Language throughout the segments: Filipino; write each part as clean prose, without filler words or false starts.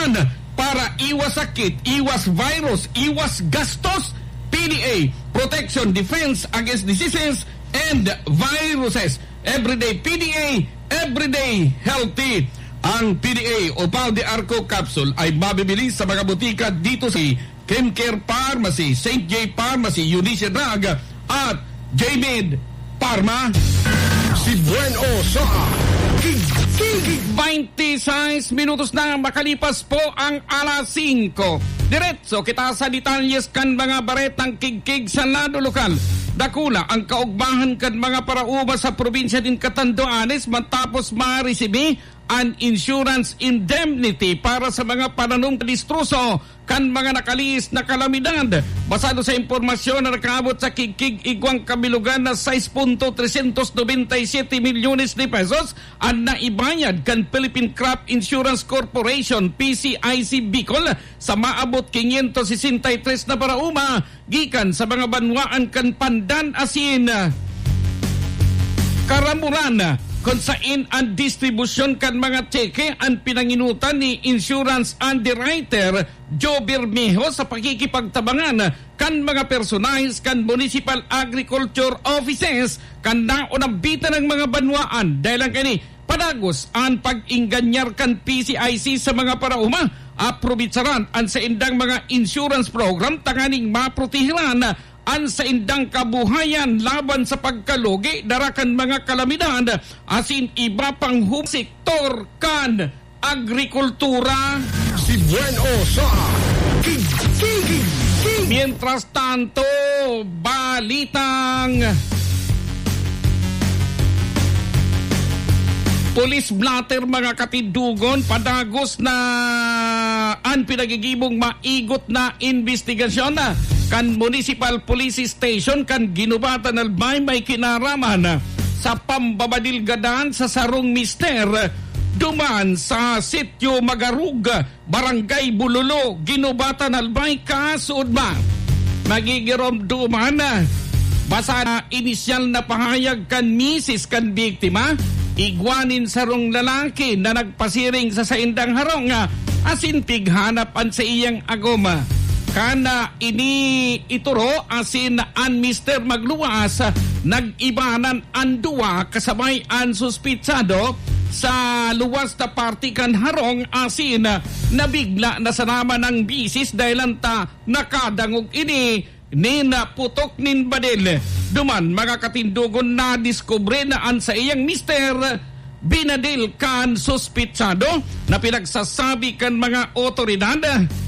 kalusugan para iwas sakit, iwas virus, iwas gastos. PDA, Protection Defense Against Diseases and Viruses. Everyday PDA, everyday healthy. Ang PDA o Pal de Arco Capsule ay mabibili sa mga butika dito sa Chemcare Pharmacy, St. J Pharmacy, Eunice Drug at J-Med Pharma. Si Bueno sa 26 minutos na makalipas po ang alas 5. Diretso kita sa detalyes kan mga baretang kigkig sa lado lokal. Dakula ang kaugbahan kan mga parauma sa probinsya din Catanduanes matapos ma-resibi an insurance indemnity para sa mga pananong distruso kan mga nakalis na kalamidad. Basado sa impormasyon na nakaabot sa kigkig igwang kabilugan na 6.397 milyones de pesos ang naibayad kan Philippine Crop Insurance Corporation PCIC Bicol sa maabot 563 na parauma gikan sa mga banwaan kan Pandan Asin, Karamuran, kung saan ang distribusyon kan mga tseke ang pinanginutan ni insurance underwriter Joe Bermejo sa pakikipagtabangan kan mga personahes kan municipal agriculture offices kan naunambitan ng mga banwaan dahil ang kani padagos ang pag-inganyar kan PCIC sa mga parauma aprobitsaran ang sa indang mga insurance program tanganing maprotehiran ang sa indang kabuhayan laban sa pagkalugi darakan mga kalamidad asin iba pang sektor kan agrikultura. Si Bueno sa Mientras tanto, balitang police blatter mga katidugon padagos na ang pinagigibong maigot na investigasyon na kan Municipal Police Station kan Ginubatan Albay may kinaraman sa pambabadilgadan sa Sarong Mister duman sa Sitio Magarug, Barangay Bululo, Ginubatan Albay, Kasud ba magigirom duman basa na inisyal na pahayag kan misis kan biktima igwanin sarong lalaki na nagpasiring sa saindang harong asin tighanap an sa iyang agoma. Kana ini ituro asin an Mr. Magluwas nag-ibanan an duwa kasabay an suspitsado sa luwas na party kan harong asin nabigla na sanama ng bisis dahil anta nakadangog ini nina putok nin badil. Duman mga katindugon na diskubre na an sa iyang Mr. binadil kan suspitsado na pinagsasabi kan mga otoridad.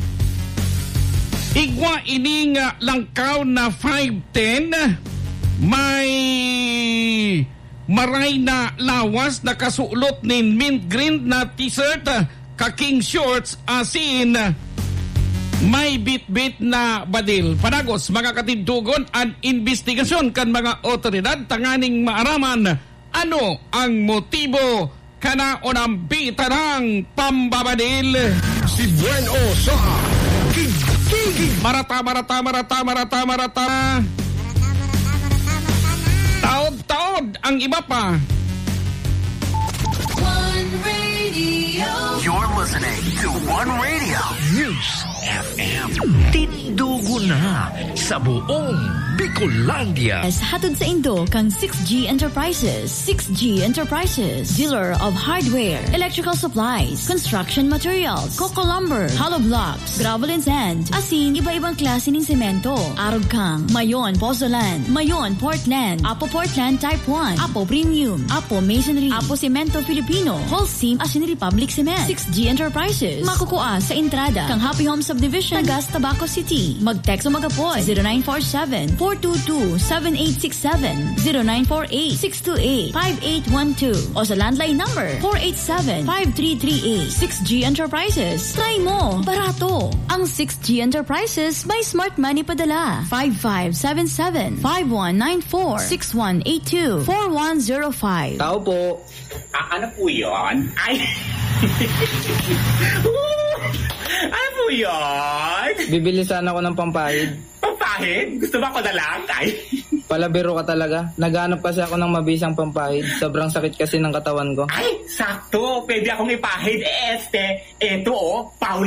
Igwa ining langkaw na 5'10", may maray na lawas na kasulot nin mint green na t-shirt, kaking shorts, asin may bit-bit na badil. Padagos mga katindugon ang investigasyon kan mga otoridad tanganing maaraman ano ang motibo kana onambitan ng pambabadil. Si Bueno sa Marata. Taod ang iba pa. One Radio. You're listening to One Radio. News FM. Tindugo na sa buong Bicolandia. Hatod sa Indo kang 6G Enterprises. 6G Enterprises, dealer of hardware, electrical supplies, construction materials, coco lumber, hollow blocks, gravel and sand, asin iba-ibang klase ng semento. Arog kang Mayon Pozzolan, Mayon Portland, Apo Portland Type 1, Apo Premium, Apo Masonry, Apo Cemento Filipino, Holcim Asin Republic Cement. 6G Enterprises, makukuha sa entrada kang Happy Home Subdivision, Tagas, Tabaco City. Mag-text o mag-apoy 0947-422-7867, 0948-628-5812 o sa landline number 487-5338. 6G Enterprises. Try mo. Barato. Ang 6G Enterprises may smart money padala. 5577-5194-6182-4105. Tao po. Ano po yun? Ay! Ano po yun? Bibili sana ako ng pampahid. Pampahid? Gusto ba ako na lang? Ay! Palabiro ka talaga. Naghanap kasi ako ng mabisang pampahid. Sobrang sakit kasi ng katawan ko. Ay! Sakto! Pwede akong ipahid. Eto